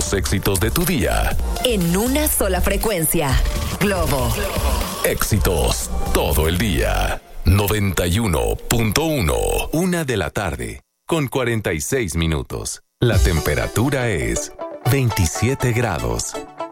los éxitos de tu día. En una sola frecuencia. Globo. Éxitos todo el día. 91.1. 1:00 con 46 minutos. La temperatura es 27 grados.